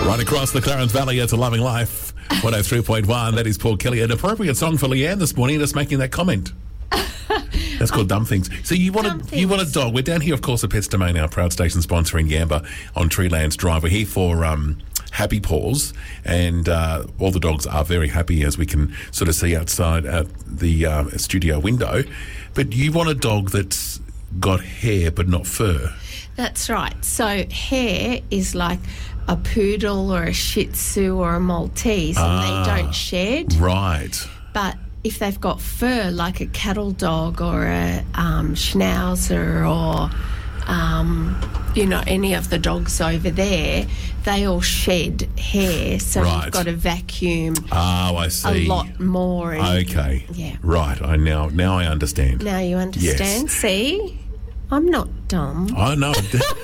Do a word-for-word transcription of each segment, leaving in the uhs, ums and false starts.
Right across the Clarence Valley, it's A Loving Life. one oh three point one, that is Paul Kelly. An appropriate song for Leanne this morning, just making that comment. That's called Dumb Things. So you want a, you want a dog. We're down here, of course, at Pets Domain, our proud station sponsor in Yamba on Treelands Drive. We're here for um, Happy Paws, and uh, all the dogs are very happy, as we can sort of see outside at the uh, studio window. But you want a dog that's got hair but not fur. That's right. So hair is like a poodle or a Shih Tzu or a Maltese, and Ah, they don't shed. Right. But if they've got fur, like a cattle dog or a um, Schnauzer or, um, you know, any of the dogs over there, they all shed hair. So Right. you've got to vacuum Oh, I a see. lot more. And, Okay. Yeah. Right. I now now I understand. Now you understand. See? I'm not dumb. I know.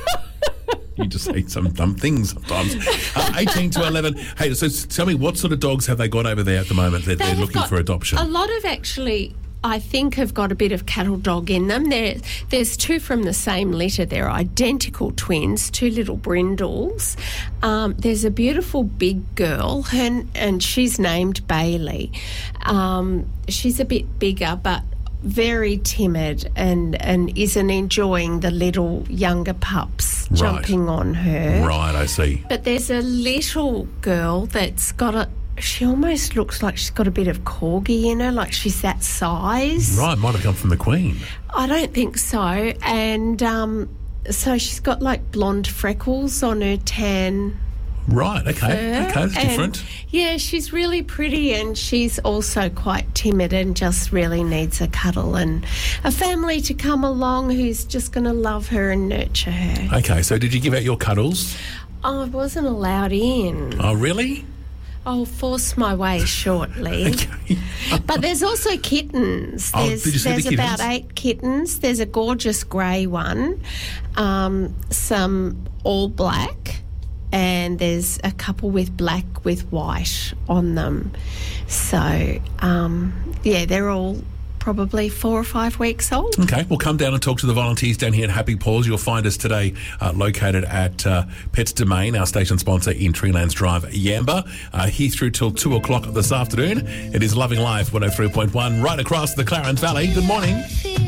You just say some dumb things sometimes. Uh, eighteen to eleven. Hey, so s- tell me, what sort of dogs have they got over there at the moment that They they're have looking got for adoption? A lot of actually, I think, have got a bit of cattle dog in them. There, there's two from the same litter. They're identical twins, two little brindles. Um, there's a beautiful big girl, her, and she's named Bailey. Um, she's a bit bigger, but very timid and, and isn't enjoying the little younger pups Right. jumping on her. Right, I see. But there's a little girl that's got a... She almost looks like she's got a bit of corgi in her, like she's that size. Right, might have come from the Queen. I don't think so. And um, so she's got like blonde freckles on her tan Right, okay. fur. Okay, that's And, different. yeah, she's really pretty, and she's also quite timid and just really needs a cuddle and a family to come along who's just going to love her and nurture her. Okay, so did you give out your cuddles? I wasn't allowed in. Oh, really? I'll force my way shortly. Okay. But there's also kittens. Oh, There's, did you see the there's about kittens? eight kittens. There's a gorgeous grey one, um, some all black, and there's a couple with black with white on them. So, um, yeah, they're all probably four or five weeks old. Okay, we'll come down and talk to the volunteers down here at Happy Paws. You'll find us today uh, located at uh, Pets Domain, our station sponsor in Treelands Drive, Yamba. Uh, here through till two o'clock this afternoon. It is Loving Life one oh three point one right across the Clarence Valley. Good morning.